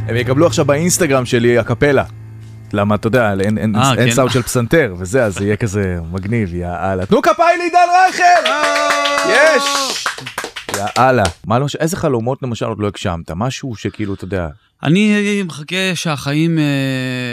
הם יקבלו עכשיו באינסטגרם שלי הקפלה. למה, אתה יודע, אין סאונד של פסנתר, וזה, אז יהיה כזה מגניב, יאללה. תנו כפיים לעידן רייכל! יש! יאללה. איזה חלומות למשל עוד לא הגשמת? משהו שכאילו, אתה יודע... אני מחכה שהחיים